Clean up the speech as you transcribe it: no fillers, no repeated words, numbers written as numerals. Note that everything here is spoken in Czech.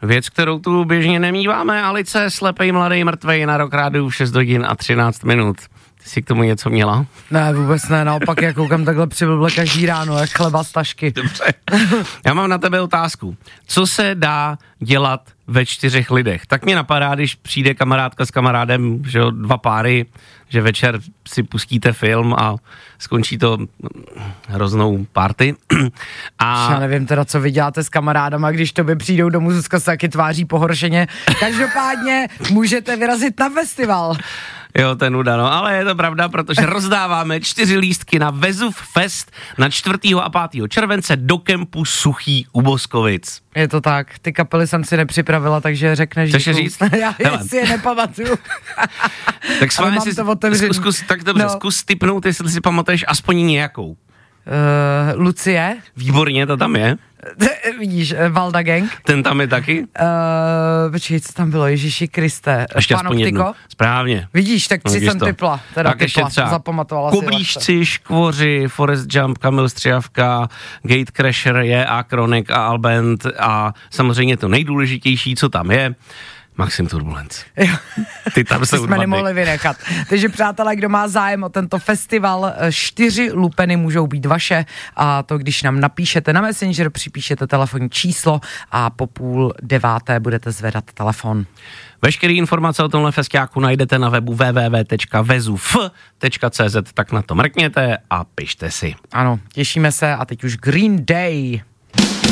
Věc, kterou tu běžně nemíváme, Alice, slepej mladej mrtvej na Rock Rádiu v 6 hodin a 13 minut. Ty jsi k tomu něco měla? Ne, vůbec ne, naopak já koukám takhle přiblble každý ráno, jak chleba z tašky. Dobře. Já mám na tebe otázku. Co se dá dělat ve 4 lidech? Tak mě napadá, když přijde kamarádka s kamarádem, že jo, 2 páry, že večer si pustíte film a skončí to hroznou party. A já nevím teda, co vy děláte s kamarádama, když tobě přijdou domů, Zuzka se taky tváří pohoršeně. Každopádně můžete vyrazit na festival. Jo, to je nuda, no, ale je to pravda, protože rozdáváme 4 lístky na Vezuv Fest na 4. a 5. července do kempu Suchý u Boskovic. Je to tak, ty kapely jsem si nepřipravila, takže řekneš. Chceš je říct? Já si je nepamatuju. Tak schválně si, zkus tipnout, jestli si pamatuješ aspoň nějakou. Lucie. Výborně, to tam je. Vidíš, Valda Gang. Ten tam je taky. Počkej, co tam bylo, Ježíši Kriste. Ještě aspoň jednu. Správně. Vidíš, tak 3 jsem typla. Teda tak ještě třeba zapamatovala Koblížci, Škvoři, Forest Jump, Kamil Střihavka, Gatecrasher, J.A. Kronik a Alband a samozřejmě to nejdůležitější, co tam je, Maxim Turbulence. Ty tam jsou jsme nemohli vynechat. Takže přátelé, kdo má zájem o tento festival, 4 lupeny můžou být vaše a to, když nám napíšete na Messenger, připíšete telefonní číslo a po 8:30 budete zvedat telefon. Veškeré informace o tomhle festiáku najdete na webu www.vezuf.cz, tak na to mrkněte a pište si. Ano, těšíme se a teď už Green Day.